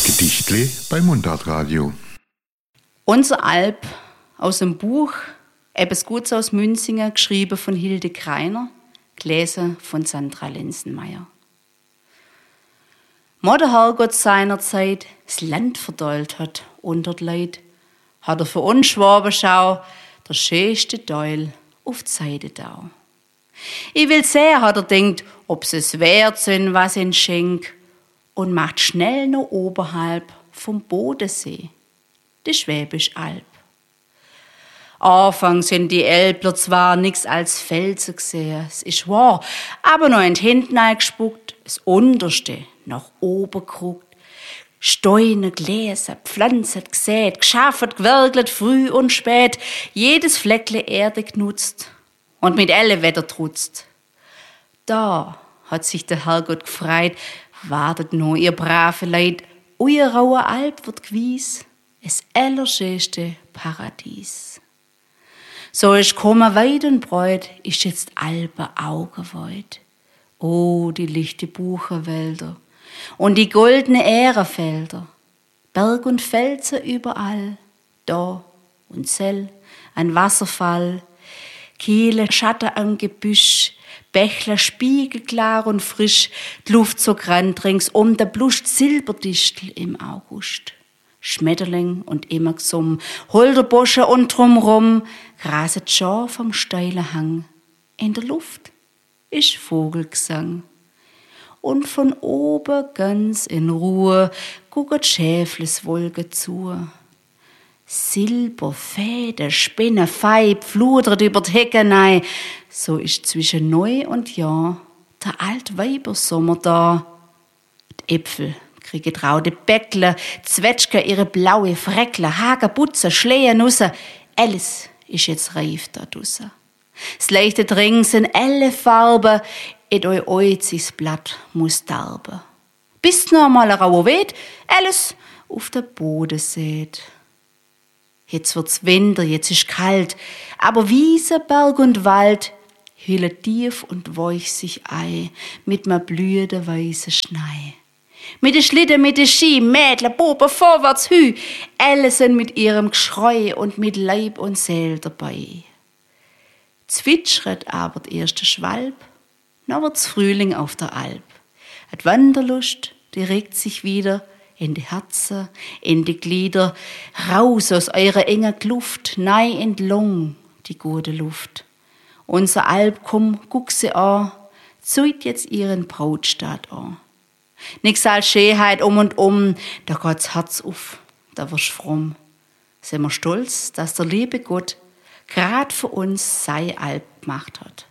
Gedichtli bei Mundartradio. Unser Alp aus dem Buch Etwas Gutes aus Münzingen, geschrieben von Hilde Kreiner, gelesen von Sandra Lenzenmeier. Der Herrgott seinerzeit das Land verdollt hat unter die Leid, hat er für uns Schwabenschau der schönste Teil auf die Seite da. Ich will sehen, hat er denkt, ob sie es wert sind, was ihn schenkt, und macht schnell noch oberhalb vom Bodensee, die Schwäbisch Alb. Anfangs sind die Elbler zwar nix als Felsen gesehen, es ist wahr, aber noch in hinten eingespuckt, das Unterste nach oben geguckt, Steine, Gläser, Pflanzen gesät, geschafft, gewerkelt, früh und spät, jedes Fleckle Erde genutzt und mit alle Wetter trutzt. Da hat sich der Herrgott gefreut, wartet nur, ihr brave Leid, euer rauer Alp wird gewies, es allerschönste Paradies. So ist kommen weit und breit, ist jetzt Alpe Augenweit. Oh, die lichte Buchenwälder und die goldene Ährenfelder, Berg und Felsen überall, da und Sell, ein Wasserfall, Kiele, Schatten am Gebüsch, Bächler spiegelklar und frisch, die Luft so grand ringsum, der bluscht Silberdistel im August. Schmetterling und immer Gesumm, Holderbosche und drumrum, graset Schar vom steilen Hang. In der Luft ist Vogelgesang. Und von oben ganz in Ruhe guckt Schäfles Wolke zu. Silberfäden, Spinnen, Feib, fludert über die Heckenei. So ist zwischen Neu und Jahr der Altweibersommer da. Die Äpfel kriegen traute Bäckle, Zwetschgen ihre blaue Freckle, Hagerbutze, Schleiernusse. Alles ist jetzt reif da draussen. Das leichte Dring sind alle Farben, et eu oizis Blatt muss darben. Bis noch mal ein rauer weht, alles auf der Boden sät. Jetzt wird's Winter, jetzt ist kalt, aber Wiese, Berg und Wald hüllen tief und weich sich ei mit ma blühende weiße Schnei. Mit de Schlitten, mit de Ski, Mädle, Buben, vorwärts, hü, alle sind mit ihrem Geschrei und mit Leib und Seel dabei. Zwitschert aber der erste Schwalb, noch wird's Frühling auf der Alp. Die Wanderlust, die regt sich wieder in die Herzen, in die Glieder, raus aus eurer engen Kluft, nei in die Lung, die gute Luft. Unser Alp, komm, guck sie an, zeigt jetzt ihren Brautstaat an. Nix als Schönheit und da geht's Herz auf, da wirst fromm. Sind wir stolz, dass der liebe Gott grad für uns sei Alp gemacht hat.